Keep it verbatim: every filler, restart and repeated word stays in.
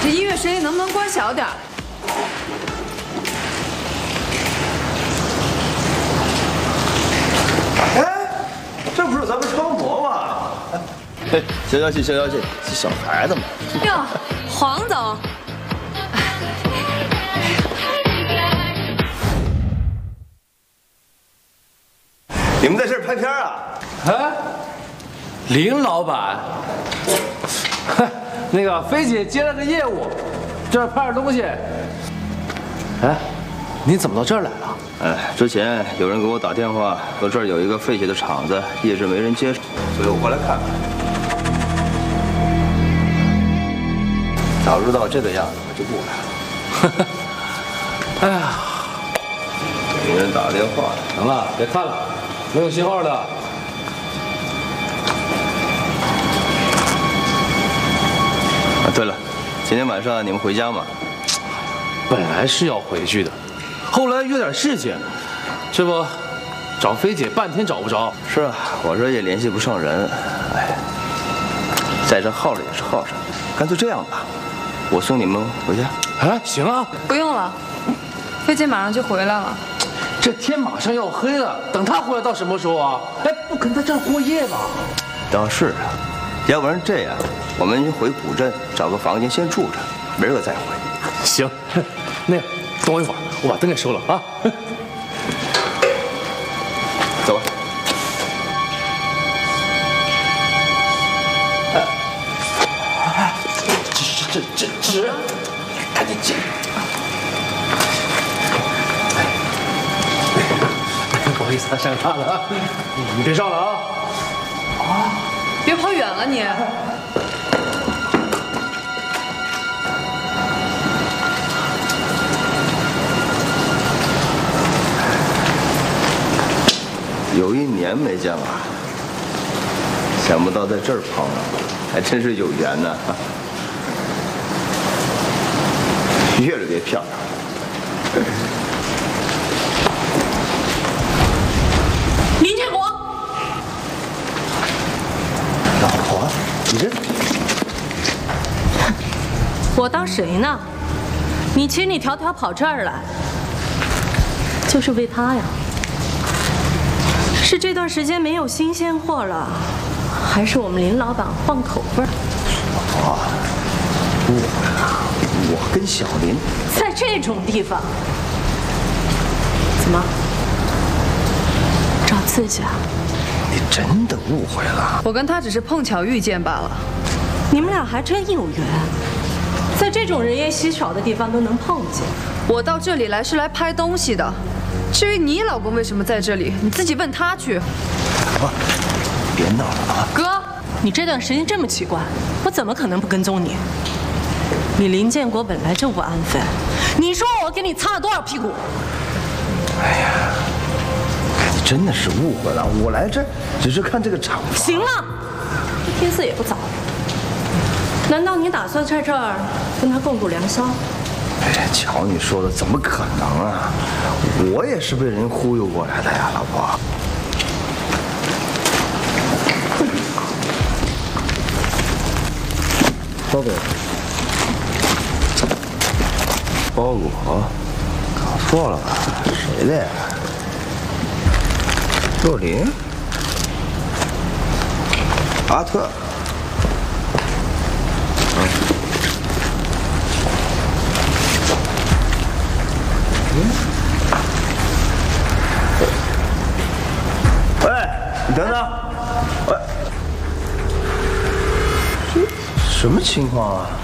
这音乐声音能不能关小点？ 哎，这不是咱们超模吗？哎，消消气，消消气，是小孩子嘛。 哟，黄总。 你们在这儿拍片啊？ 哎，林老板，那个菲姐接了个业务，这儿拍点东西。哎，你怎么到这儿来了？ 哎，之前有人给我打电话说这儿有一个废弃的厂子，一直没人接手，所以我过来看看。早知道这个样子，我就不来了。 哎呀， 给人打电话了。 行了，别看了。 没有信号的。啊， 对了，今天晚上你们回家吗？ 本来是要回去的，后来约点事情，这不找菲姐半天找不着。 是啊，我这也联系不上人。哎，在这耗着也是耗着，干脆这样吧，我送你们回家。 哎，行啊， 不用了，菲姐马上就回来了。 这天马上要黑了，等他回来到什么时候啊？哎，不可能在这儿过夜吧？ 倒是啊，要不然这样，我们回古镇找个房间先住着，明儿个再回。 行，那个等我一会儿，我把灯给收了啊。 走吧。 哎，这这这这纸，赶紧进。 不好意思，他上当了啊！你别上了啊！ 啊！别跑远了你。 有一年没见了，想不到在这儿碰了，还真是有缘呢。越来越漂亮。 林建国， 老婆，你这…… 我当谁呢？你千里迢迢跑这儿来，就是为他呀？是这段时间没有新鲜货了，还是我们林老板换口味儿？ 老婆，误会了，我跟小林在这种地方，怎么？ 找刺激啊！ 你真的误会了。 我跟他只是碰巧遇见罢了。 你们俩还真有缘，在这种人烟稀少的地方都能碰见。 我到这里来是来拍东西的。至于你老公为什么在这里，你自己问他去。 老婆，别闹了啊！ 哥，你这段时间这么奇怪，我怎么可能不跟踪你？你林建国本来就不安分，你说我给你擦了多少屁股？ 哎呀！ 真的是误会了，我来这只是看这个场。 行了，天色也不早了，难道你打算在这儿跟他共度良宵？ 哎呀，瞧你说的，怎么可能啊？我也是被人忽悠过来的呀，老婆。包裹，包裹，搞错了吧？谁的呀？ 若琳，阿特，嗯，喂，你等等，喂，这什么情况啊？